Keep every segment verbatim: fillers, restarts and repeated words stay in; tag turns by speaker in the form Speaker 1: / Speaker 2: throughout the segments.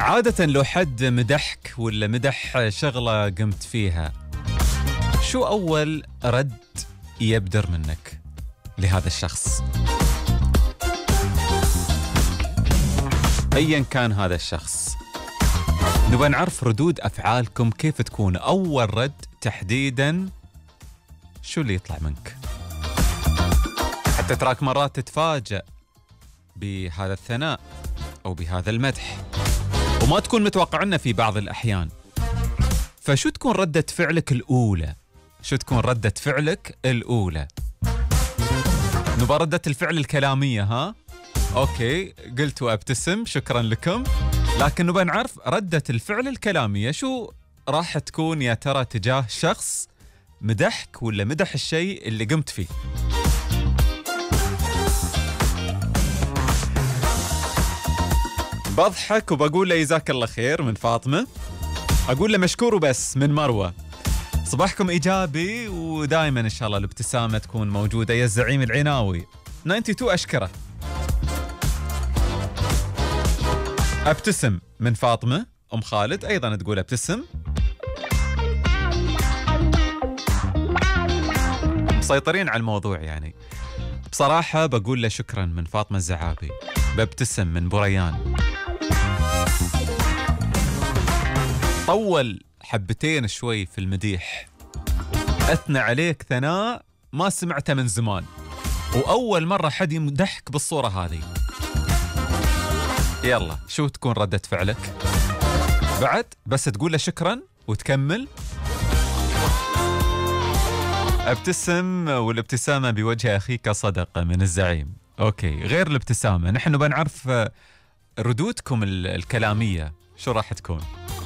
Speaker 1: عادة لو حد مدحك ولا مدح شغلة قمت فيها، شو أول رد يبدر منك لهذا الشخص؟ أيا كان هذا الشخص، نبغى نعرف ردود أفعالكم كيف تكون. أول رد تحديدا شو اللي يطلع منك؟ حتى تراك مرات تتفاجأ بهذا الثناء أو بهذا المدح وما تكون متوقعنا في بعض الأحيان. فشو تكون ردة فعلك الأولى؟ شو تكون ردة فعلك الأولى؟ نبغى ردة الفعل الكلامية. ها أوكي، قلت وأبتسم، شكرا لكم. لكن نبغى نعرف ردة الفعل الكلامية شو راح تكون يا ترى تجاه شخص مدحك ولا مدح الشيء اللي قمت فيه. بضحك وبقول له جزاك الله خير من فاطمة، أقول له مشكور وبس من مروة. صباحكم إيجابي ودائما إن شاء الله الابتسامة تكون موجودة يا الزعيم العناوي. اثنين وتسعين أشكره. أبتسم من فاطمة. أم خالد أيضا تقول أبتسم. مسيطرين على الموضوع يعني. بصراحة بقول له شكرا من فاطمة الزعابي. بابتسم من بريان. طول حبتين شوي في المديح، أثنى عليك ثناء ما سمعته من زمان، وأول مرة حد يمدحك بالصورة هذه. يلا شو تكون ردة فعلك؟ بعد بس تقول له شكرا وتكمل. ابتسم، والابتسامة بوجه أخيك صدقة من الزعيم. أوكي، غير الابتسامة نحن بنعرف ردودكم الكلامية شو راح تكون.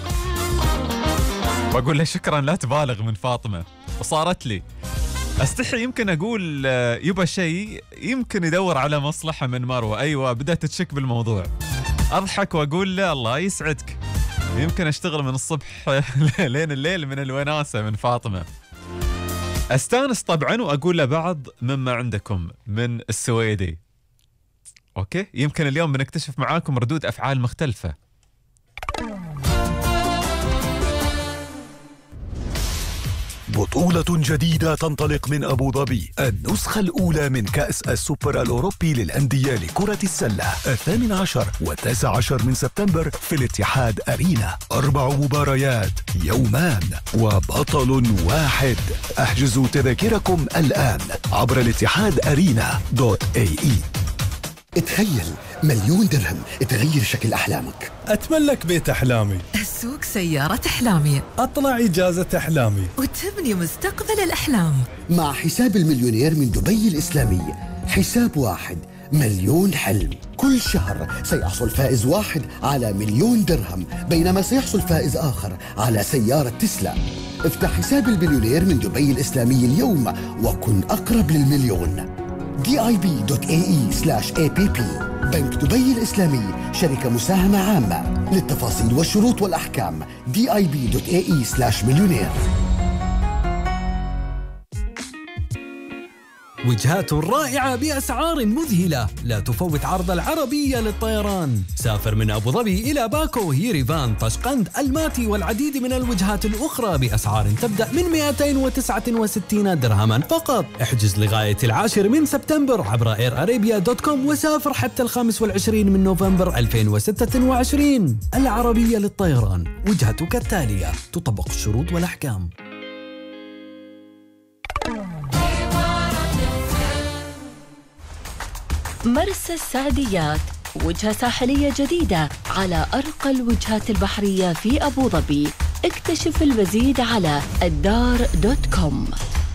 Speaker 1: بقول له شكرا لا تبالغ من فاطمة، وصارت لي استحي يمكن أقول يبا شيء يمكن يدور على مصلحة من مروة. أيوة، بدأت تشك بالموضوع. أضحك وأقول له الله يسعدك، يمكن أشتغل من الصبح لين الليل من الوناسة من فاطمة. أستانس طبعا وأقول له بعض مما عندكم من السويدي. أوكي، يمكن اليوم بنكتشف معاكم ردود أفعال مختلفة.
Speaker 2: بطولة جديدة تنطلق من أبو ظبي، النسخة الأولى من كأس السوبر الأوروبي للأندية لكرة السلة، الثامن عشر والتاسع عشر من سبتمبر في الاتحاد أرينا. أربع مباريات، يومان، وبطل واحد. احجزوا تذاكركم الآن عبر الاتحاد أرينا دوت اي اي.
Speaker 3: تخيل مليون درهم تغير شكل أحلامك.
Speaker 4: أتملك بيت أحلامي،
Speaker 5: أسوق سيارة أحلامي،
Speaker 4: أطلع إجازة أحلامي،
Speaker 5: وتبني مستقبل الأحلام.
Speaker 3: مع حساب المليونير من دبي الإسلامي، حساب واحد مليون حلم. كل شهر سيحصل فائز واحد على مليون درهم، بينما سيحصل فائز آخر على سيارة تسلا. افتح حساب المليونير من دبي الإسلامي اليوم وكن أقرب للمليون. دي آي بي دوت اي اي سلاش اي بي بي. بنك دبي الإسلامي، شركة مساهمة عامة. للتفاصيل والشروط والأحكام دي آي بي دوت اي اي سلاش مليونير.
Speaker 6: وجهات رائعة بأسعار مذهلة، لا تفوت عرض العربية للطيران. سافر من أبو ظبي إلى باكو، ييريفان، طشقند، الماتي والعديد من الوجهات الأخرى بأسعار تبدأ من مئتين وتسعة وستين درهما فقط. احجز لغاية العاشر من سبتمبر عبر اير ارابيا دوت كوم وسافر حتى الخامس والعشرين من نوفمبر ألفين وستة وعشرين. العربية للطيران، وجهتك التالية، تطبق الشروط والأحكام.
Speaker 7: مرسى السعديات، وجهة ساحلية جديدة على أرقى الوجهات البحرية في أبو ظبي. اكتشف المزيد على الدار دوت كوم.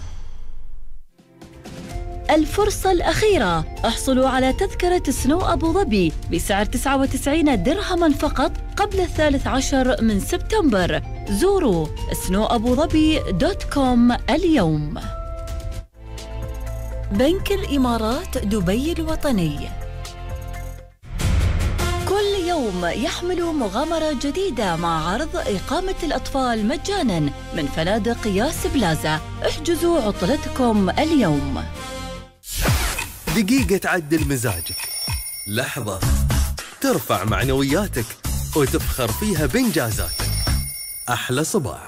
Speaker 7: الفرصة الأخيرة، احصلوا على تذكرة سنو أبو ظبي بسعر تسعة وتسعين درهما فقط قبل الثالث عشر من سبتمبر. زوروا سنو أبو ظبي دوت كوم اليوم. بنك الإمارات دبي الوطني، كل يوم يحمل مغامرة جديدة مع عرض إقامة الأطفال مجاناً من فنادق ياس بلازا. احجزوا عطلتكم اليوم.
Speaker 8: دقيقة تعدل مزاجك، لحظة ترفع معنوياتك، وتفخر فيها بإنجازاتك. أحلى صباح.